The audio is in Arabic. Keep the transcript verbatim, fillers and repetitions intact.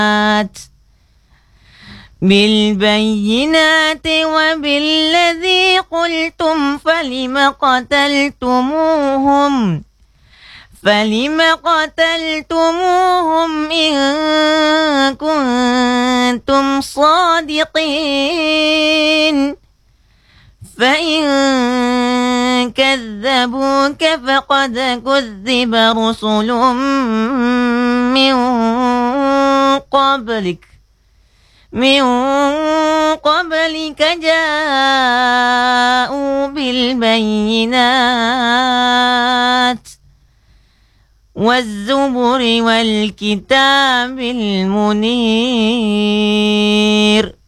بالبينات وبالذي قلتم فلم قتلتموهم فلم قتلتموهم إن كنتم صادقين فإن كذبوك فقد كذب رسل من قبلك من قبلك جاءوا بالبينات والزبر والكتاب المنير.